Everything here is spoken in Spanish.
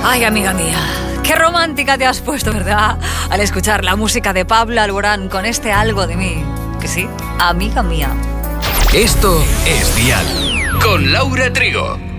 Ay, amiga mía, qué romántica te has puesto, ¿verdad? Al escuchar la música de Pablo Alborán con este Algo de mí. Que sí, amiga mía. Esto es Dial, con Laura Trigo.